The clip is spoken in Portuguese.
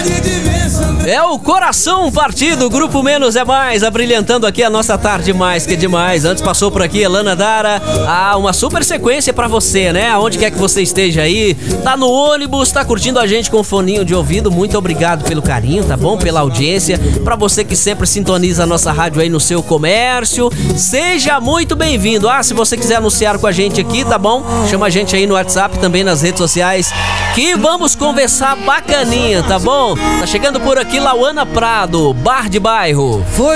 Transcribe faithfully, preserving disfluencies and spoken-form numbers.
É o Coração Partido, Grupo Menos é Mais, abrilhantando aqui a nossa tarde mais que demais. Antes passou por aqui Elana Dara, ah, uma super sequência pra você, né? Aonde quer que você esteja aí, tá no ônibus, tá curtindo a gente com foninho de ouvido, muito obrigado pelo carinho, tá bom? Pela audiência, pra você que sempre sintoniza a nossa rádio aí no seu comércio, seja muito bem-vindo. Ah, se você quiser anunciar com a gente aqui, tá bom? Chama a gente aí no WhatsApp, também nas redes sociais, que vamos conversar bacaninha, tá bom? Tá chegando por aqui Lauana Prado, Bar de Bairro. Foi